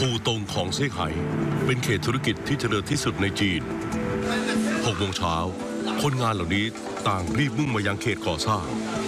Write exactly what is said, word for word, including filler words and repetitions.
คูตงของเซี่ยงไฮ้เป็นเขตธุรกิจที่เจริญที่สุดในจีนหกโมงเช้าคนงานเหล่านี้ต่างรีบมุ่งมายังเขตก่อสร้าง